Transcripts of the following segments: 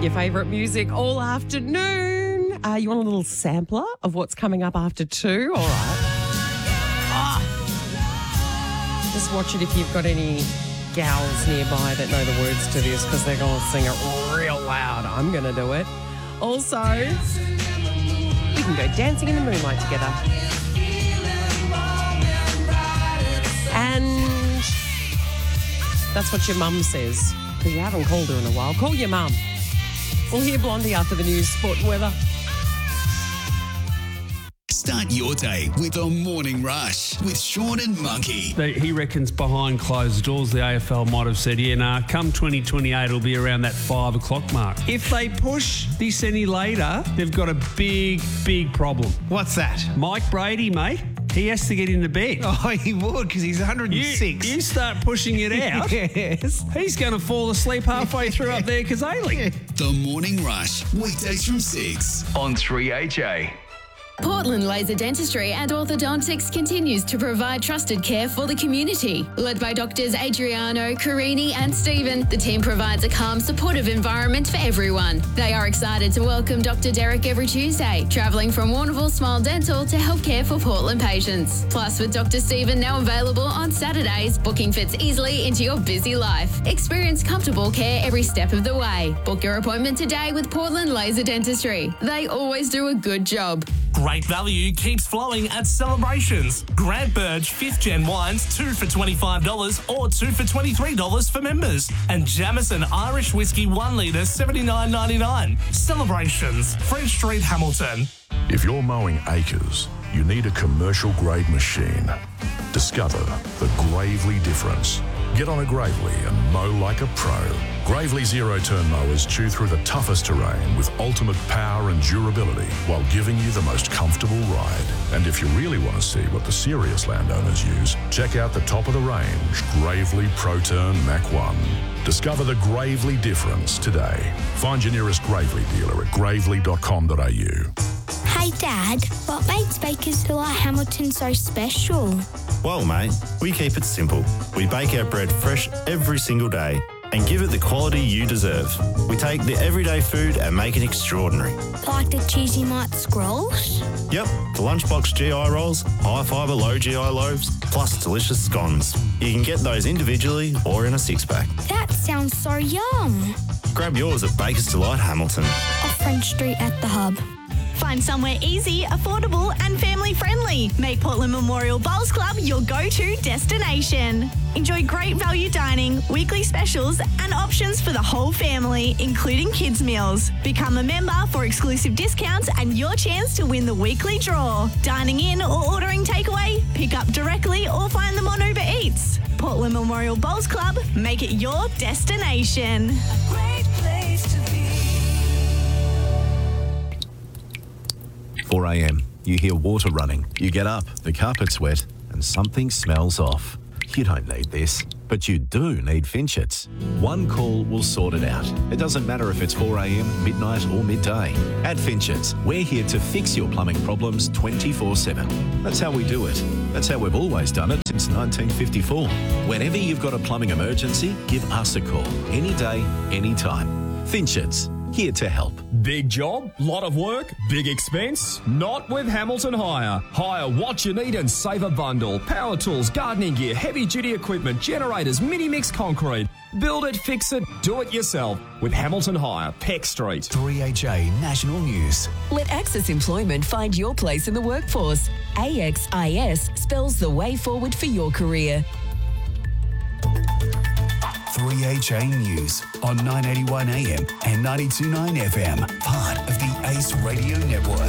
Your favourite music all afternoon. You want a little sampler of what's coming up after 2? All right. Just watch it if you've got any gals nearby that know the words to this, because they're going to sing it real loud. I'm going to do it. Also, we can go dancing in the moonlight together. And that's what your mum says, because you haven't called her in a while. Call your mum. We'll hear Blondie after the news, sport and weather. Start your day with the Morning Rush with Sean and Monkey. He reckons behind closed doors, the AFL might have said, come 2028, it'll be around that 5 o'clock mark. If they push this any later, they've got a big, big problem. What's that? Mike Brady, mate. He has to get into bed. Oh, he would, because he's 106. You start pushing it out. Yes. He's going to fall asleep halfway through up there, Kazali. The Morning Rush, weekdays from 6 on 3HA. Portland Laser Dentistry and Orthodontics continues to provide trusted care for the community. Led by Doctors Adriano, Carini and Stephen, the team provides a calm, supportive environment for everyone. They are excited to welcome Dr. Derek every Tuesday, travelling from Warrnambool Smile Dental to help care for Portland patients. Plus, with Dr. Stephen now available on Saturdays, booking fits easily into your busy life. Experience comfortable care every step of the way. Book your appointment today with Portland Laser Dentistry. They always do a good job. Great value keeps flowing at Celebrations. Grant Burge 5th Gen wines, 2 for $25 or 2 for $23 for members. And Jamison Irish Whiskey 1 litre, $79.99. Celebrations, French Street, Hamilton. If you're mowing acres, you need a commercial grade machine. Discover the Gravely difference. Get on a Gravely and mow like a pro. Gravely zero-turn mowers chew through the toughest terrain with ultimate power and durability while giving you the most comfortable ride. And if you really want to see what the serious landowners use, check out the top of the range Gravely ProTurn Mach 1. Discover the Gravely difference today. Find your nearest Gravely dealer at gravely.com.au. Hey Dad, what makes Bakers Delight Hamilton so special? Well, mate, we keep it simple. We bake our bread fresh every single day and give it the quality you deserve. We take the everyday food and make it extraordinary. Like the cheesy mite scrolls? Yep, the lunchbox GI rolls, high fibre, low GI loaves, plus delicious scones. You can get those individually or in a 6-pack. That sounds so yum. Grab yours at Bakers Delight Hamilton. Off French Street at the Hub. Find somewhere easy, affordable and family-friendly. Make Portland Memorial Bowls Club your go-to destination. Enjoy great value dining, weekly specials and options for the whole family, including kids' meals. Become a member for exclusive discounts and your chance to win the weekly draw. Dining in or ordering takeaway? Pick up directly or find them on Uber Eats. Portland Memorial Bowls Club, make it your destination. Great place to be. 4 a.m. You hear water running. You get up, the carpet's wet, and something smells off. You don't need this, but you do need Finchets. One call will sort it out. It doesn't matter if it's 4 a.m, midnight or midday. At Finchets, we're here to fix your plumbing problems 24/7. That's how we do it. That's how we've always done it since 1954. Whenever you've got a plumbing emergency, give us a call. Any day, any time. Finchets, here to help. Big job, lot of work, big expense? Not with Hamilton Hire. Hire what you need and save a bundle. Power tools, gardening gear, heavy duty equipment, generators, mini mix concrete. Build it, fix it, do it yourself. With Hamilton Hire, Peck Street. 3HA National News. Let Access Employment find your place in the workforce. AXIS spells the way forward for your career. 3HA News on 981 AM and 92.9 FM, part of the ACE Radio Network.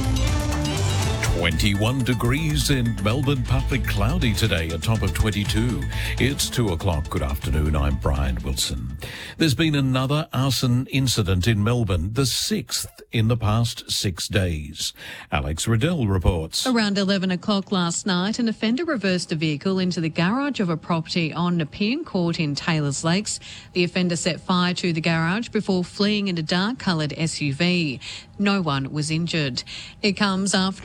21 degrees in Melbourne, partly cloudy today, a top of 22. It's 2 o'clock. Good afternoon, I'm Brian Wilson. There's been another arson incident in Melbourne, the 6th in the past 6 days. Alex Riddell reports. Around 11 o'clock last night, an offender reversed a vehicle into the garage of a property on Nepean Court in Taylors Lakes. The offender set fire to the garage before fleeing in a dark-coloured SUV. No one was injured. It comes after a number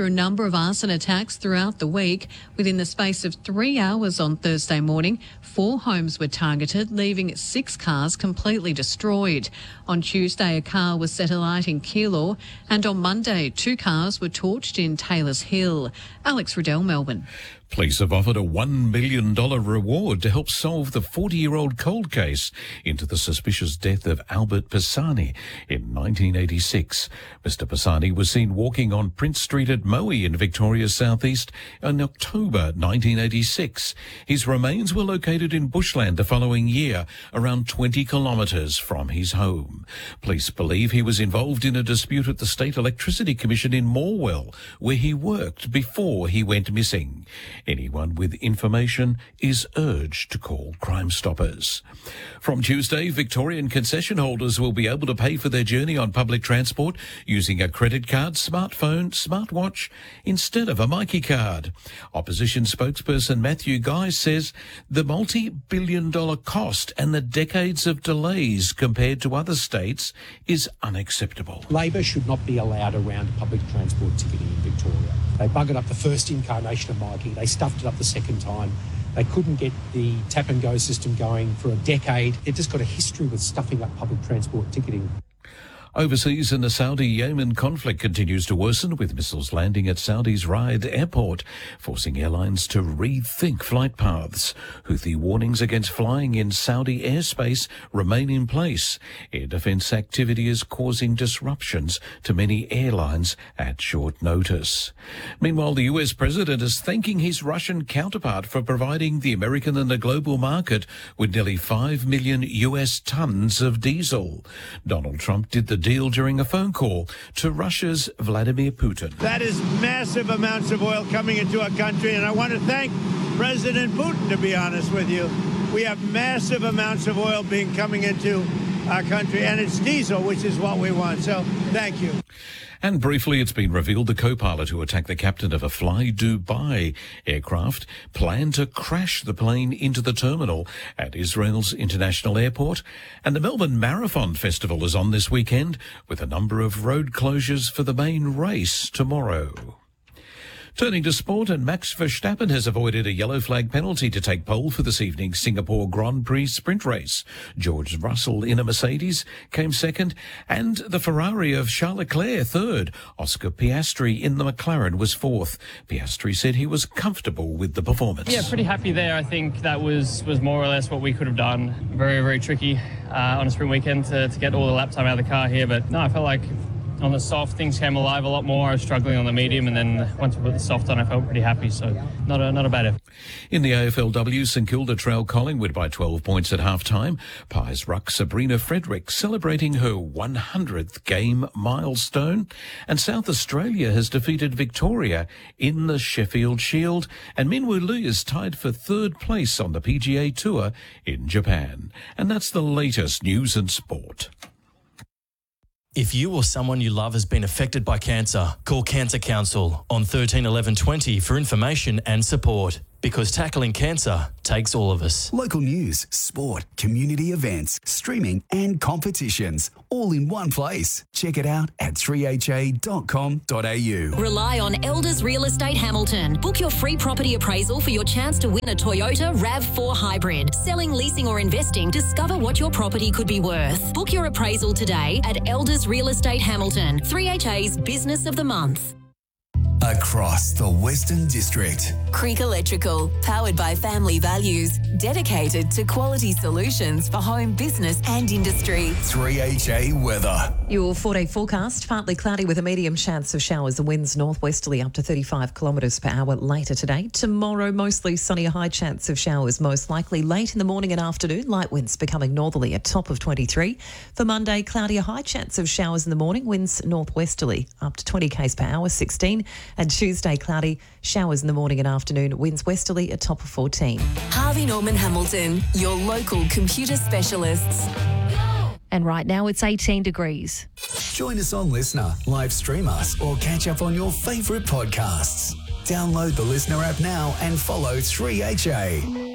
number of arson attacks throughout the week. Within the space of 3 hours on Thursday morning, 4 homes were targeted, leaving 6 cars completely destroyed. On Tuesday, a car was set alight in Keilor, and on Monday, 2 cars were torched in Taylors Hill. Alex Riddell, Melbourne. Police have offered a $1 million reward to help solve the 40-year-old cold case into the suspicious death of Albert Pisani in 1986. Mr. Pisani was seen walking on Prince Street at Moe in Victoria's southeast in October 1986. His remains were located in bushland the following year, around 20 kilometres from his home. Police believe he was involved in a dispute at the State Electricity Commission in Morwell, where he worked before he went missing. Anyone with information is urged to call Crime Stoppers. From Tuesday, Victorian concession holders will be able to pay for their journey on public transport using a credit card, smartphone, smartwatch instead of a Mikey card. Opposition spokesperson Matthew Guy says the multi-billion-dollar cost and the decades of delays compared to other states is unacceptable. Labor should not be allowed around public transport ticketing in Victoria. They buggered up the first incarnation of Mikey. They stuffed it up the second time. They couldn't get the tap-and-go system going for a decade. They've just got a history with stuffing up public transport ticketing. Overseas, in the Saudi-Yemen conflict continues to worsen, with missiles landing at Saudi's Riyadh airport, forcing airlines to rethink flight paths. Houthi warnings against flying in Saudi airspace remain in place. Air defence activity is causing disruptions to many airlines at short notice. Meanwhile, the US president is thanking his Russian counterpart for providing the American and the global market with nearly 5 million US tonnes of diesel. Donald Trump did the deal during a phone call to Russia's Vladimir Putin. That is massive amounts of oil coming into our country, and I want to thank President Putin, to be honest with you. We have massive amounts of oil coming into our country, and it's diesel, which is what we want. So thank you. And briefly, it's been revealed the co-pilot who attacked the captain of a Fly Dubai aircraft planned to crash the plane into the terminal at Israel's International Airport. And the Melbourne Marathon Festival is on this weekend, with a number of road closures for the main race tomorrow. Turning to sport, and Max Verstappen has avoided a yellow flag penalty to take pole for this evening's Singapore Grand Prix sprint race. George Russell in a Mercedes came second, and the Ferrari of Charles Leclerc third. Oscar Piastri in the McLaren was fourth. Piastri said he was comfortable with the performance. Yeah, pretty happy there. I think that was more or less what we could have done. Very, very tricky on a sprint weekend to get all the lap time out of the car here, but no, I felt like on the soft, things came alive a lot more. I was struggling on the medium, and then once we put the soft on, I felt pretty happy. So not a bad effort. In the AFLW, St Kilda trailed Collingwood by 12 points at half-time. Pies ruck Sabrina Frederick celebrating her 100th game milestone. And South Australia has defeated Victoria in the Sheffield Shield. And Minwoo Lee is tied for third place on the PGA Tour in Japan. And that's the latest news and sport. If you or someone you love has been affected by cancer, call Cancer Council on 13 11 20 for information and support. Because tackling cancer takes all of us. Local news, sport, community events, streaming and competitions, all in one place. Check it out at 3ha.com.au. Rely on Elders Real Estate Hamilton. Book your free property appraisal for your chance to win a Toyota RAV4 Hybrid. Selling, leasing or investing, discover what your property could be worth. Book your appraisal today at Elders Real Estate Hamilton, 3HA's Business of the Month. Across the Western District. Creek Electrical, powered by family values, dedicated to quality solutions for home, business and industry. 3HA weather. Your 4-day forecast, partly cloudy with a medium chance of showers. The winds northwesterly up to 35 kilometres per hour later today. Tomorrow, mostly sunny, a high chance of showers, most likely late in the morning and afternoon. Light winds becoming northerly, a top of 23. For Monday, cloudy, a high chance of showers in the morning. Winds northwesterly up to 20 k's per hour, 16. And Tuesday, cloudy, showers in the morning and afternoon. Winds westerly, a top of 14. Harvey Norman Hamilton, your local computer specialists. And right now it's 18 degrees. Join us on Listener, live stream us, or catch up on your favourite podcasts. Download the Listener app now and follow 3HA.